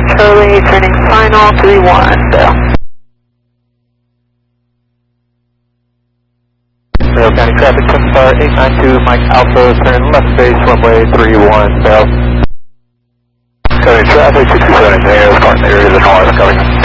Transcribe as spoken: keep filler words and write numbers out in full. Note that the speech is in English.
Charlie, turning final, three one, Bill. Carroll County traffic, Twin Star eight nine two, Mike Alpha, turn left base, runway three one, Bill. County traffic, sixty-seven engineers, parking area to the north, coming.